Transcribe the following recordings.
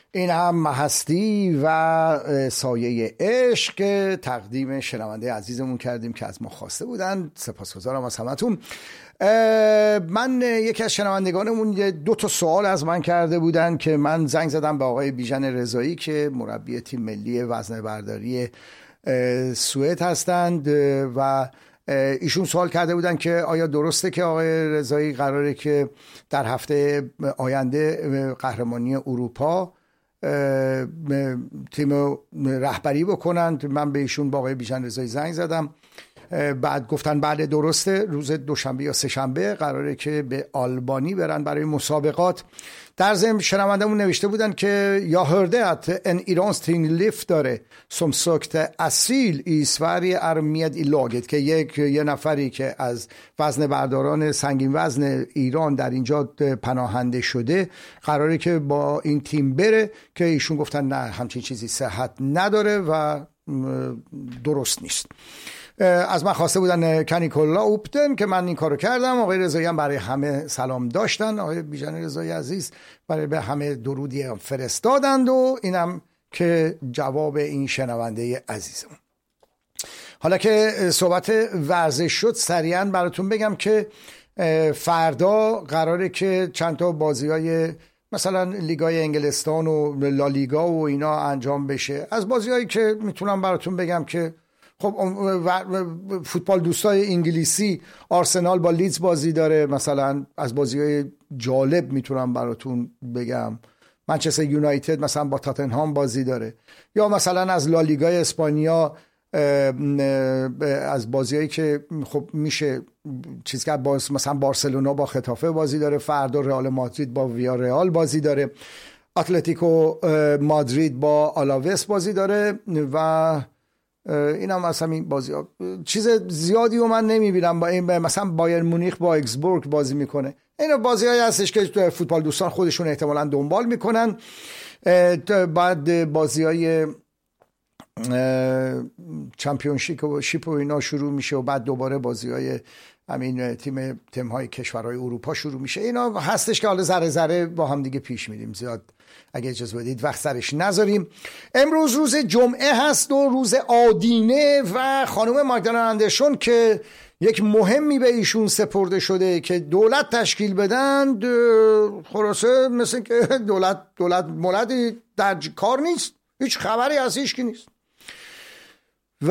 این هم هستی و سایه عشق که تقدیم شنونده عزیزمون کردیم که از ما خواسته بودن. سپاسگزارم از همتون. من یکی از شنوندگانمون 2 سوال از من کرده بودن که من زنگ زدم به آقای بیژن رضایی که مربی تیم ملی وزنه برداری سوئد هستند و ایشون سوال کرده بودن که آیا درسته که آقای رضایی قراره که در هفته آینده قهرمانی اروپا تیم رهبری بکنند. من به ایشون با آقای بیژن رضایی زنگ زدم، بعد گفتن بله درسته، روز دوشنبه یا سه‌شنبه قراره که به آلبانی برن برای مسابقات. در ضمن شنوندمون نوشته بودن که jag hörde att en iransk tyngdlyftare som sökte asyl i Sverige är med i laget که یه نفری که از وزن برداران سنگین وزن ایران در اینجا پناهنده شده قراره که با این تیم بره، که ایشون گفتن نه همچین چیزی صحت نداره و درست نیست. از من خواسته بودن کنیکولا اوپتن که من این کارو کردم. آقای رضایی هم برای همه سلام داشتن. آقای بیژن رضایی عزیز برای به همه درودی فرستادند و اینم که جواب این شنونده عزیزم. حالا که صحبت ورزش شد سریعا براتون بگم که فردا قراره که چند تا بازی‌های مثلا لیگای انگلستان و لالیگا و اینا انجام بشه. از بازی‌هایی که میتونم براتون بگم که خب فوتبال دوستای انگلیسی، آرسنال با لیدز بازی داره. مثلا از بازی‌های جالب میتونم براتون بگم منچستر یونایتد مثلا با تاتنهام بازی داره، یا مثلا از لالیگای اسپانیا از بازیایی که خب میشه چیز که مثلا بارسلونا با خطافه بازی داره، فردا رئال مادرید با ویارئال بازی داره، اتلتیکو مادرید با آلاوس بازی داره و این هم از همین بازی ها. چیز زیادی رو من نمیبینم. با این مثلا بایر مونیخ با اکسبورگ بازی میکنه. این بازی هایی هستش که فوتبال دوستان خودشون احتمالاً دنبال میکنن. بعد بازی های چمپیونشیپ و اینا شروع میشه و بعد دوباره بازی های همین تیم های کشورهای اروپا شروع میشه. اینا هستش که حالا ذره ذره با هم دیگه پیش میدیم. زیاد اگه اجازه بدید وقت سرش نذاریم. امروز روز جمعه هست و روز آدینه و خانم ماگدالنا اندرسون که یک مهمی به ایشون سپرده شده که دولت تشکیل بدن، خلاصه مثل که دولت مولدی در کار نیست، هیچ خبری از هیچ نیست و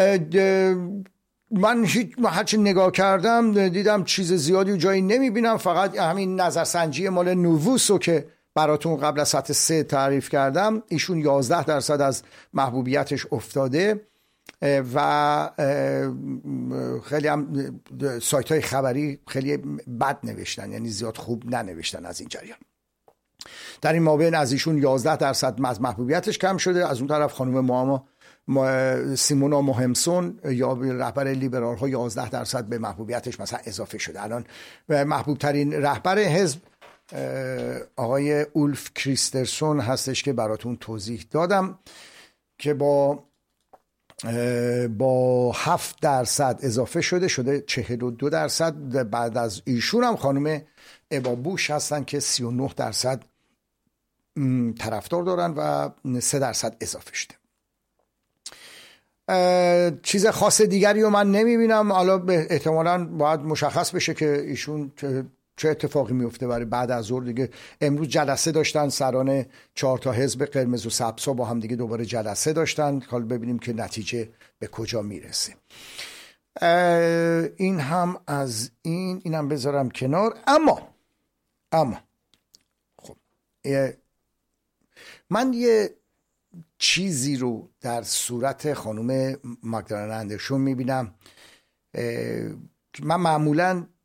من هرچی نگاه کردم دیدم چیز زیادی و جایی نمیبینم. فقط همین نظرسنجی مال نووسو که براتون قبل از ساعت 3 تعریف کردم، ایشون 11% از محبوبیتش افتاده و خیلی هم سایت های خبری خیلی بد نوشتن، یعنی زیاد خوب ننوشتن از این جریان. در این مابین از ایشون 11% از محبوبیتش کم شده. از اون طرف خانم سیمونا موهمسون یا رهبر لیبرال ها 11% به محبوبیتش مثلا اضافه شده. الان محبوب ترین رهبر حزب آقای اولف کریسترسون هستش که براتون توضیح دادم که با 7% اضافه شده 42%. بعد از ایشون هم خانم ابا بوش هستن که 39% طرفدار دارن و 3% اضافه شده. چیز خاص دیگری رو من نمیبینم. حالا احتمالاً باید مشخص بشه که ایشون چه اتفاقی میفته برای بعد از ظهر دیگه. امروز جلسه داشتن سران 4 تا حزب قرمز و سبزها با هم دیگه دوباره جلسه داشتن. حالا ببینیم که نتیجه به کجا میرسه. این هم از اینم بذارم کنار. اما خب من یه چیزی رو در صورت خانم ماگدالنا اندرسون میبینم. من معمولا